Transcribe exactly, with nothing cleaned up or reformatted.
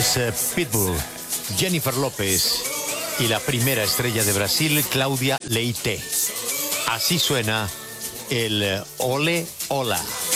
es eh, Pitbull, Jennifer López y la primera estrella de Brasil, Cláudia Leite. Así suena el eh, Ole Ola.